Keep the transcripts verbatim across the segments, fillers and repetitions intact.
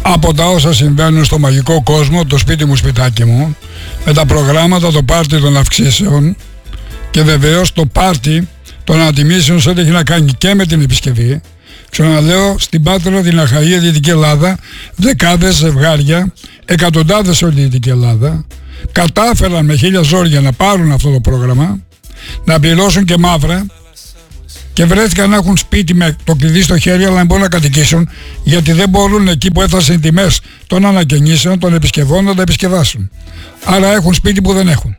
από τα όσα συμβαίνουν στο μαγικό κόσμο, το σπίτι μου σπιτάκι μου, με τα προγράμματα, το πάρτι των αυξήσεων και βεβαίως το πάρτι των ανατιμήσεων σε ό,τι έχει να κάνει και με την επισκευή. Ξαναλέω, στην Πάτρα, την Αχαΐα, Δυτική Ελλάδα, δεκάδες ζευγάρια, εκατοντάδες όλη η Δυτική Ελλάδα, κατάφεραν με χίλια ζόρια να πάρουν αυτό το πρόγραμμα, να πληρώσουν και μαύρα και βρέθηκαν να έχουν σπίτι με το κλειδί στο χέρι, αλλά δεν μπορούν να κατοικήσουν γιατί δεν μπορούν εκεί που έφτασαν οι τιμές των ανακαινήσεων, των επισκευών, να τα επισκευάσουν. Άρα έχουν σπίτι που δεν έχουν.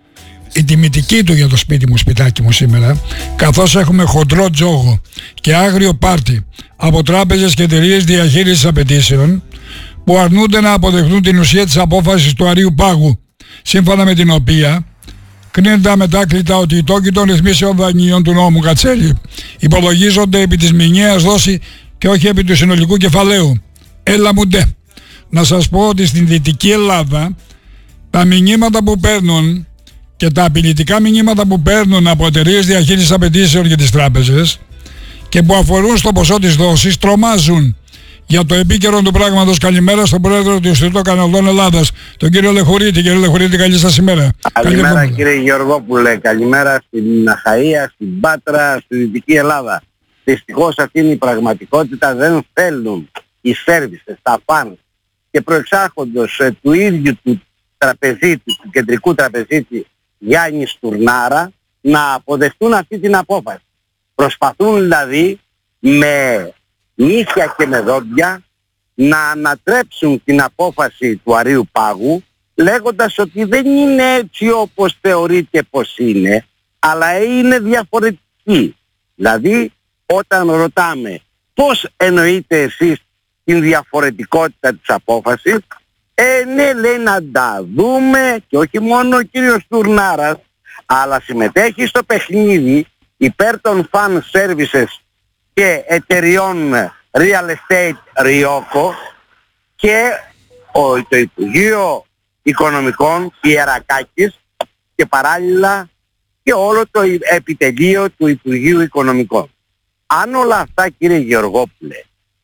Η τιμητική του για το σπίτι μου σπιτάκι μου σήμερα, καθώς έχουμε χοντρό τζόγο και άγριο πάρτι από τράπεζες και εταιρείες διαχείρισης απαιτήσεων που αρνούνται να αποδεχτούν την ουσία της απόφασης του Αρείου Πάγου, σύμφωνα με την οποία κρίνεται αμετάκλητα ότι οι τόκοι των ρυθμίσεων δανείων του νόμου Κατσέλη υπολογίζονται επί της μηνιαίας δόση και όχι επί του συνολικού κεφαλαίου. Έλα μου ντε. Να σας πω ότι στην Δυτική Ελλάδα τα μηνύματα που παίρνουν και τα απειλητικά μηνύματα που παίρνουν από εταιρείες διαχείρισης απαιτήσεων για τις τράπεζες και που αφορούν στο ποσό της δόσης τρομάζουν. Για το επίκαιρο του πράγματος, καλημέρα στον πρόεδρο του Ινστιτούτου Καναλών Ελλάδας, τον κύριο Λεχουρίτη. Κύριε Λεχουρίτη, καλή σας ημέρα. Καλημέρα, καλημέρα κύριε Γεωργόπουλε, καλημέρα στην Αχαΐα, στην Πάτρα, στη Δυτική Ελλάδα. Δυστυχώς αυτή είναι η πραγματικότητα, δεν θέλουν οι σέρβισες, τα φαν και προεξάρχοντος ε, του ίδιου του τραπεζίτη, του κεντρικού τραπεζίτη Γιάννη Στουρνάρα, να αποδεχτούν αυτή την απόφαση. Προσπαθούν δηλαδή με νύχια και με δόντια να ανατρέψουν την απόφαση του Αρείου Πάγου, λέγοντας ότι δεν είναι έτσι όπως θεωρείται πως είναι, αλλά είναι διαφορετική. Δηλαδή όταν ρωτάμε πώς εννοείτε εσείς την διαφορετικότητα της απόφασης, ε ναι, λέει, να τα δούμε, και όχι μόνο ο κύριος Τουρνάρας, αλλά συμμετέχει στο παιχνίδι υπέρ των fan services και εταιριών real estate Ryoko και ο, το Υπουργείο Οικονομικών Ιερακάκης και παράλληλα και όλο το επιτελείο του Υπουργείου Οικονομικών. Αν όλα αυτά, κύριε Γεωργόπουλε,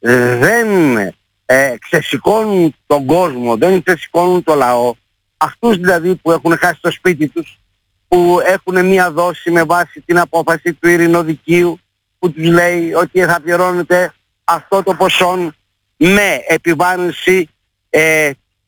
δεν ε, ξεσηκώνουν τον κόσμο, δεν ξεσηκώνουν το λαό, αυτούς δηλαδή που έχουν χάσει το σπίτι τους, που έχουν μία δόση με βάση την απόφαση του ειρηνοδικείου που τους λέει ότι θα πληρώνεται αυτό το ποσό με επιβάρυνση ε,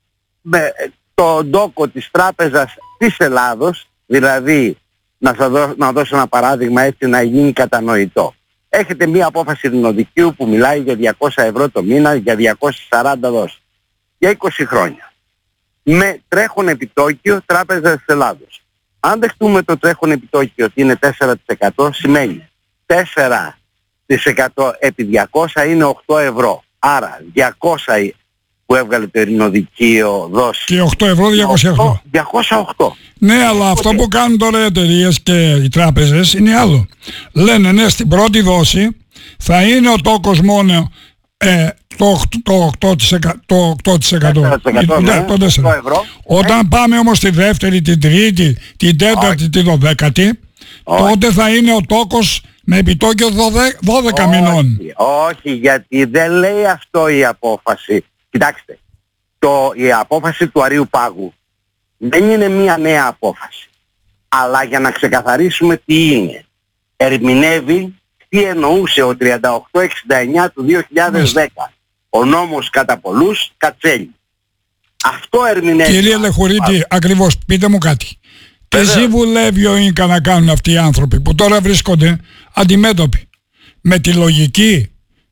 με το ντόκο της Τράπεζας της Ελλάδος, δηλαδή να σας δώσω, να δώσω ένα παράδειγμα έτσι να γίνει κατανοητό. Έχετε μία απόφαση ειρηνοδικείου που μιλάει για διακόσια ευρώ το μήνα για διακόσιες σαράντα δόσεις για είκοσι χρόνια με τρέχον επιτόκιο Τράπεζας της Ελλάδος. Αν δεχτούμε το τρέχον επιτόκιο ότι είναι τέσσερα τοις εκατό, σημαίνει τέσσερα τοις εκατό επί διακόσια είναι οκτώ ευρώ. Άρα διακόσια που έβγαλε το ειρηνοδικείο δόση. Και οκτώ ευρώ διακόσια οκτώ. διακόσια οκτώ. Ναι, αλλά αυτό που κάνουν τώρα οι εταιρείες και οι τράπεζες είναι άλλο. Λένε ναι, στην πρώτη δόση θα είναι ο τόκος μόνο ε, το, το οκτώ τοις εκατό. Το οκτώ τοις εκατό. τέσσερα τοις εκατό, ναι, το τέσσερα τοις εκατό. ευρώ. Όταν ε. πάμε όμως στη δεύτερη, την τρίτη, την τέταρτη, Όχι. την δωδέκατη, Όχι. τότε θα είναι ο τόκος με επιτόκιο δώδεκα μηνών. Όχι, γιατί δεν λέει αυτό η απόφαση. Κοιτάξτε, το, η απόφαση του Αρείου Πάγου δεν είναι μία νέα απόφαση. Αλλά για να ξεκαθαρίσουμε τι είναι, ερμηνεύει τι εννοούσε ο τριάντα οκτώ εξήντα εννιά του δύο χιλιάδες δέκα. Ο νόμος κατά πολλούς Κατσέλη. Αυτό ερμηνεύει. Κύριε Λεχουρίτη, ακριβώς, πείτε μου κάτι. Και εσύ βουλεύει ο Ίνκα να κάνουν αυτοί οι άνθρωποι που τώρα βρίσκονται αντιμέτωποι με τη λογική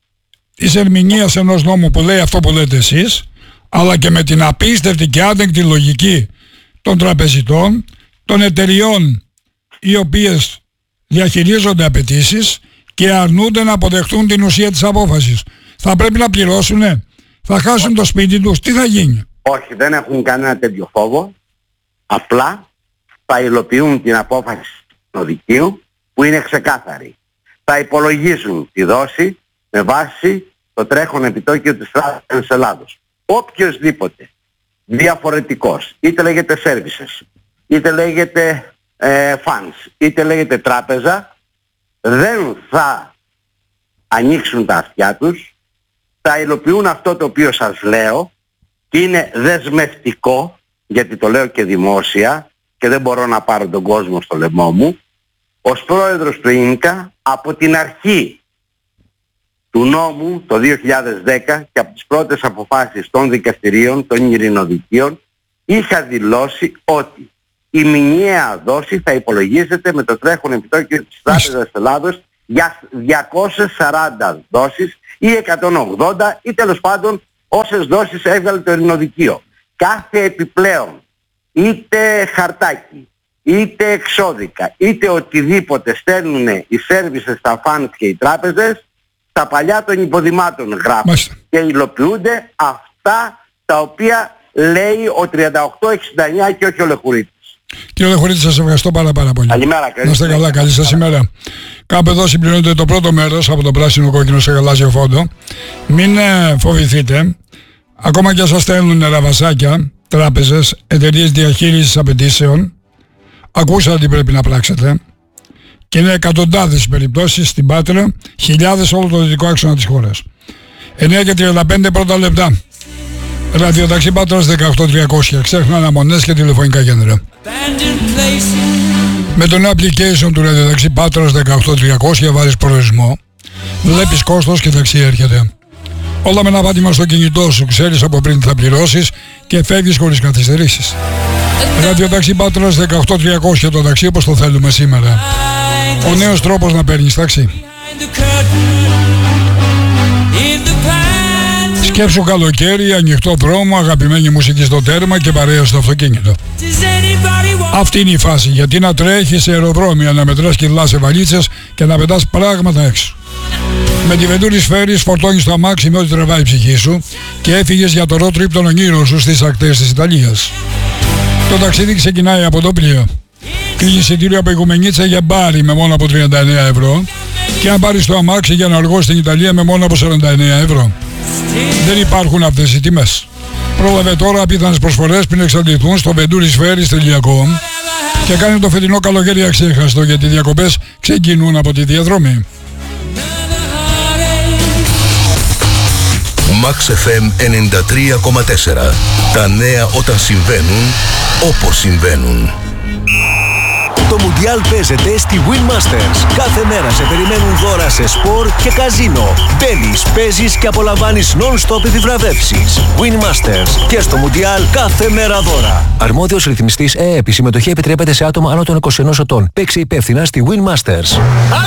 της ερμηνείας ενός νόμου που λέει αυτό που λέτε εσείς, αλλά και με την απίστευτη και άδεκτη λογική των τραπεζιτών, των εταιριών οι οποίες διαχειρίζονται απαιτήσεις και αρνούνται να αποδεχτούν την ουσία της απόφασης. Θα πρέπει να πληρώσουνε, θα χάσουν το σπίτι τους, τι θα γίνει? Όχι, δεν έχουν κανένα τέτοιο φόβο, απλά θα υλοποιούν την απόφαση του δικαίου που είναι ξεκάθαρη. Θα υπολογίζουν τη δόση με βάση το τρέχον επιτόκιο της Τράπεζας της Ελλάδος. Οποιοσδήποτε διαφορετικός, είτε λέγεται services, είτε λέγεται ε, funds, είτε λέγεται τράπεζα, δεν θα ανοίξουν τα αυτιά τους, θα υλοποιούν αυτό το οποίο σας λέω και είναι δεσμευτικό, γιατί το λέω και δημόσια και δεν μπορώ να πάρω τον κόσμο στο λαιμό μου, ως πρόεδρος του ΙΝΚΑ από την αρχή του νόμου το δύο χιλιάδες δέκα και από τις πρώτες αποφάσεις των δικαστηρίων, των ειρηνοδικείων, είχα δηλώσει ότι η μηνιαία δόση θα υπολογίζεται με το τρέχον επιτόκιο της Τράπεζας Ελλάδος για διακόσιες σαράντα δόσεις ή εκατόν ογδόντα ή τέλος πάντων όσες δόσεις έβγαλε το ειρηνοδικείο. Κάθε επιπλέον, είτε χαρτάκι, είτε εξώδικα, είτε οτιδήποτε στέλνουν οι σέρβισες, τα φαντ και οι τράπεζες, στα παλιά των υποδημάτων γράφουν. Μάλιστα. Και υλοποιούνται αυτά τα οποία λέει ο τριάντα οκτώ εξήντα εννιά και όχι ο Λεχουρίτης. Κύριε Λεχουρίτη, σας ευχαριστώ πάρα, πάρα πολύ. Καλημέρα. Να είστε καλά, καλή σας ημέρα. Κάπου εδώ συμπληρώνεται το πρώτο μέρος από το πράσινο κόκκινο σε γαλάζιο φόντο. Μην ε, φοβηθείτε. Ακόμα και σας στέλνουν ραβασάκια, τράπεζες, εταιρείες διαχείρισης απαιτήσεων. Ακούσατε τι πρέπει να πράξετε. Και είναι εκατοντάδες περιπτώσεις στην Πάτρα, χιλιάδες όλο το δυτικό άξονα της χώρας. εννιά και τριάντα πέντε πρώτα λεπτά. Ραδιοταξί Πάτρας δεκαοκτώ τριακόσια. Ξέχνα αναμονές και τηλεφωνικά κέντρα. Με το νέο application του Ραδιοταξί Πάτρας δεκαοκτώ τριακόσια βάζεις προορισμό, βλέπεις κόστος και ταξί έρχεται. Όλα με ένα πάτημα στο κινητό σου, ξέρεις από πριν τι θα πληρώσεις και φεύγεις χωρίς καθυστερήσεις. Ραδιοταξί Πάτρας δεκαοκτώ τριακόσια, το ταξί όπως το θέλουμε σήμερα. Ο νέος τρόπος να παίρνεις ταξί. Σκέψου καλοκαίρι, ανοιχτό δρόμο, αγαπημένη μουσική στο τέρμα και παρέα στο αυτοκίνητο. Αυτή είναι η φάση, γιατί να τρέχεις σε αεροδρόμια, να μετράς κιλά σε βαλίτσες και να πετάς πράγματα έξω. Με τη Venturi Spheris φορτώνεις το αμάξι με ό,τι τρεβάει η ψυχή σου και έφυγες για το road trip των ονείρων σου στις ακτές της Ιταλίας. Το ταξίδι ξεκινάει από το πλοίο. Κλείνει εισιτήριο από Οικουμενίτσα για μπάρι με μόνο από τριάντα εννέα ευρώ και αν πάρεις το αμάξι για να οργώσεις στην Ιταλία με μόνο από σαράντα εννέα ευρώ. Δεν υπάρχουν αυτές οι τιμές. Πρόλαβε τώρα απίθανες προσφορές πριν εξαντληθούν στο venturi spheris τελεία com και κάνει το φετινό καλοκαίρι αξέχαστο, γιατί οι διακοπές ξεκινούν από τη διαδρομή. Max εφ εμ ενενήντα τρία κόμμα τέσσερα. Τα νέα όταν συμβαίνουν, όπως συμβαίνουν. Το Μουντιάλ παίζεται στη Win Masters. Κάθε μέρα σε περιμένουν δώρα σε σπορ και καζίνο. Μπαίνεις, παίζεις και απολαμβάνεις non-stop επιβραβεύσεις. Win Masters. Και στο Μουντιάλ κάθε μέρα δώρα. Αρμόδιος ρυθμιστής ΕΕΠ. Η συμμετοχή επιτρέπεται σε άτομα άνω των είκοσι ενός ετών. Παίξε υπεύθυνα στη Win Masters.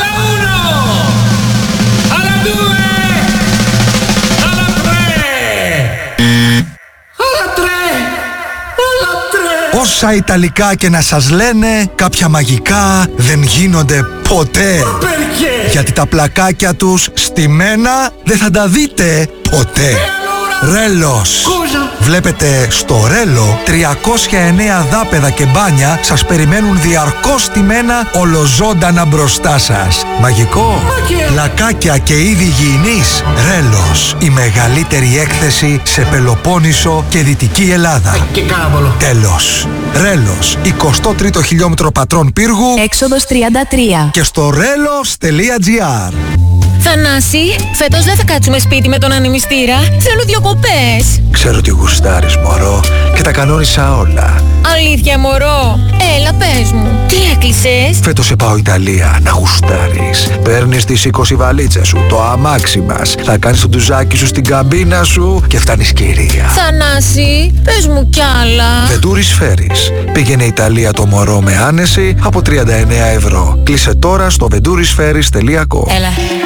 Όσα Ιταλικά και να σας λένε, κάποια μαγικά δεν γίνονται ποτέ. Γιατί τα πλακάκια τους στημένα δεν θα τα δείτε ποτέ. Ρέλος. Βλέπετε, στο Ρέλο τριακόσια εννέα δάπεδα και μπάνια σας περιμένουν διαρκώς στημένα ολοζώντανα μπροστά σας. Μαγικό. Πλακάκια και είδη υγιεινής. Ρέλος. Η μεγαλύτερη έκθεση σε Πελοπόννησο και Δυτική Ελλάδα. Και κάβολο. Τέλος. Ρέλος. εικοστό τρίτο χιλιόμετρο Πατρών Πύργου. Έξοδος τριάντα τρία. Και στο ρέλος τελεία τζι άρ. Θανάση, φέτος δεν θα κάτσουμε σπίτι με τον ανεμιστήρα. Θέλω διακοπές. Ξέρω τι γουστάρεις, μωρό, και τα κανόνισα όλα. Αλήθεια, μωρό. Έλα, πες μου. Τι έκλεισες? Φέτος σε πάω Ιταλία να γουστάρεις. Παίρνεις τις είκοσι βαλίτσες σου, το αμάξι μας. Θα κάνεις το ντουζάκι σου στην καμπίνα σου και φτάνεις κυρία. Θανάση, πες μου κι άλλα. Venturi Spheris. Πήγαινε Ιταλία το μωρό με άνεση από τριάντα εννέα ευρώ. Κλείσε τώρα στο venturi spheris τελεία com. Έλα.